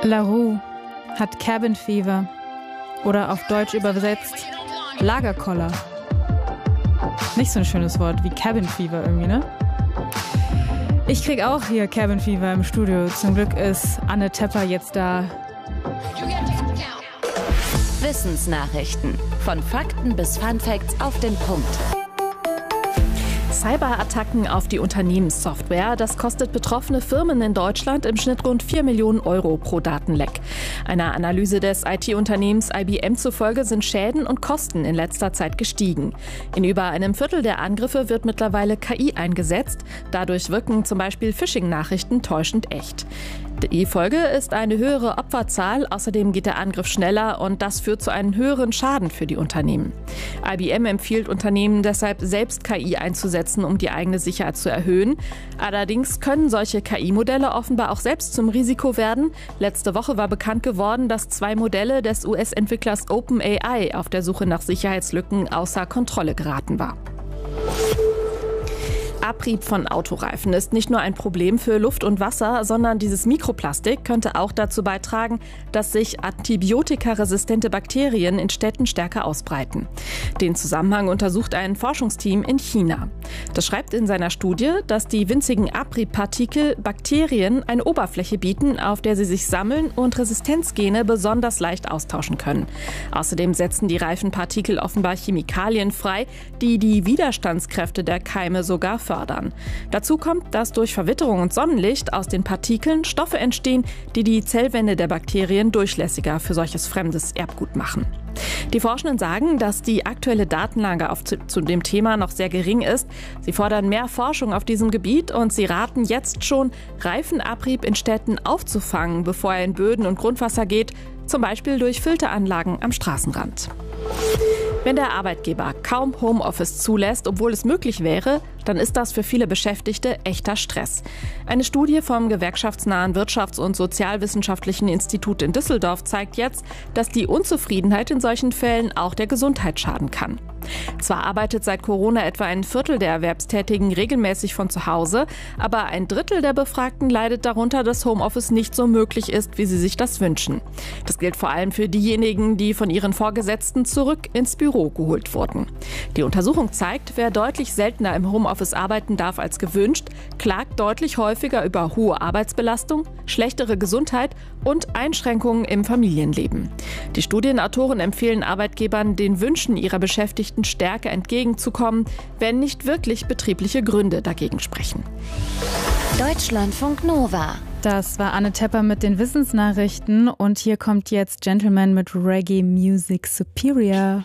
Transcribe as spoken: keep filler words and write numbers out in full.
LaRue hat Cabin Fever oder auf Deutsch übersetzt Lagerkoller. Nicht so ein schönes Wort wie Cabin Fever irgendwie, ne? Ich krieg auch hier Cabin Fever im Studio. Zum Glück ist Anne Tepper jetzt da. Wissensnachrichten. Von Fakten bis Funfacts auf den Punkt. Cyberattacken auf die Unternehmenssoftware, das kostet betroffene Firmen in Deutschland im Schnitt rund vier Millionen Euro pro Datenleck. Einer Analyse des I T-Unternehmens I B M zufolge sind Schäden und Kosten in letzter Zeit gestiegen. In über einem Viertel der Angriffe wird mittlerweile K I eingesetzt. Dadurch wirken zum Beispiel Phishing-Nachrichten täuschend echt. Die Folge ist eine höhere Opferzahl, außerdem geht der Angriff schneller und das führt zu einem höheren Schaden für die Unternehmen. I B M empfiehlt Unternehmen deshalb, selbst K I einzusetzen, um die eigene Sicherheit zu erhöhen. Allerdings können solche K I-Modelle offenbar auch selbst zum Risiko werden. Letzte Woche war bekannt geworden, dass zwei Modelle des U S-Entwicklers OpenAI auf der Suche nach Sicherheitslücken außer Kontrolle geraten war. Abrieb von Autoreifen ist nicht nur ein Problem für Luft und Wasser, sondern dieses Mikroplastik könnte auch dazu beitragen, dass sich antibiotikaresistente Bakterien in Städten stärker ausbreiten. Den Zusammenhang untersucht ein Forschungsteam in China. Das schreibt in seiner Studie, dass die winzigen Abriebpartikel Bakterien eine Oberfläche bieten, auf der sie sich sammeln und Resistenzgene besonders leicht austauschen können. Außerdem setzen die Reifenpartikel offenbar Chemikalien frei, die die Widerstandskräfte der Keime sogar fördern. Dazu kommt, dass durch Verwitterung und Sonnenlicht aus den Partikeln Stoffe entstehen, die die Zellwände der Bakterien durchlässiger für solches fremdes Erbgut machen. Die Forschenden sagen, dass die aktuelle Datenlage auf zu, zu dem Thema noch sehr gering ist. Sie fordern mehr Forschung auf diesem Gebiet und sie raten jetzt schon, Reifenabrieb in Städten aufzufangen, bevor er in Böden und Grundwasser geht, zum Beispiel durch Filteranlagen am Straßenrand. Wenn der Arbeitgeber kaum Homeoffice zulässt, obwohl es möglich wäre, dann ist das für viele Beschäftigte echter Stress. Eine Studie vom gewerkschaftsnahen Wirtschafts- und Sozialwissenschaftlichen Institut in Düsseldorf zeigt jetzt, dass die Unzufriedenheit in solchen Fällen auch der Gesundheit schaden kann. Zwar arbeitet seit Corona etwa ein Viertel der Erwerbstätigen regelmäßig von zu Hause, aber ein Drittel der Befragten leidet darunter, dass Homeoffice nicht so möglich ist, wie sie sich das wünschen. Das gilt vor allem für diejenigen, die von ihren Vorgesetzten zurück ins Büro geholt wurden. Die Untersuchung zeigt, wer deutlich seltener im Homeoffice arbeiten darf als gewünscht, klagt deutlich häufiger über hohe Arbeitsbelastung, schlechtere Gesundheit und Einschränkungen im Familienleben. Die Studienautoren empfehlen Arbeitgebern, den Wünschen ihrer Beschäftigten stärker entgegenzukommen, wenn nicht wirklich betriebliche Gründe dagegen sprechen. Deutschlandfunk Nova. Das war Anne Tepper mit den Wissensnachrichten und hier kommt jetzt Gentleman mit Reggae Music Superior.